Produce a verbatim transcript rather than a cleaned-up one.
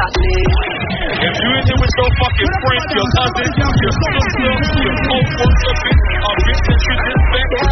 If you in here with your fucking friend, your cousin, your sister, your co-worker, bitch, a bitch that you disrespect,